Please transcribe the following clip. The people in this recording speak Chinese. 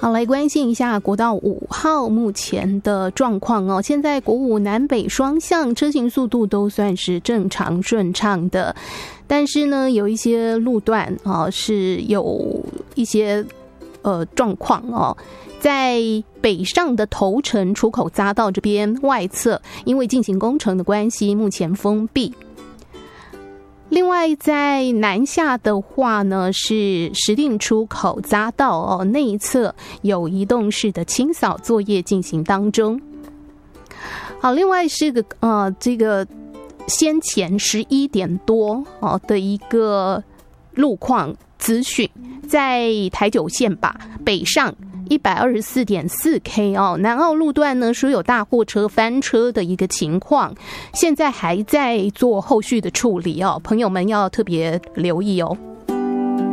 好，来关心一下国道5号目前的状况哦。现在国5南北双向车行速度都算是正常顺畅的，但是呢，有一些路段是有一些状况哦。在北上的头城出口匝道这边外侧，因为进行工程的关系，目前封闭。另外在南下的话呢，是石碇出口匝道那一侧有移动式的清扫作业进行当中。好，另外是这个先前11点多的一个路况资讯，在台九线吧，北上124.4K 南澳路段呢说有大货车翻车的一个情况，现在还在做后续的处理朋友们要特别留意哦。